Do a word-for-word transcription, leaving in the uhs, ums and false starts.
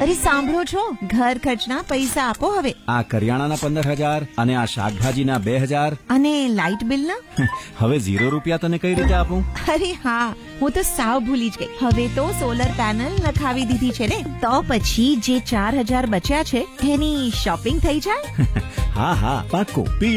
અરે સાંભળો છો, ઘર ખર્ચના પૈસા આપો હવે. આ કરિયાણાના પંદર હજાર અને આ શાકભાજીના બે હજાર અને લાઇટ બિલના? હવે ઝીરો રૂપિયા તને કઈ રીતે આપું? અરે હા, હું તો સાવ ભૂલી જ ગઈ. હવે તો સોલર પેનલ નખાવી દીધી છે ને, તો પછી જે ચાર હજાર બચ્યા છે એની શોપિંગ થઈ જાય. હા હા પાક્કો.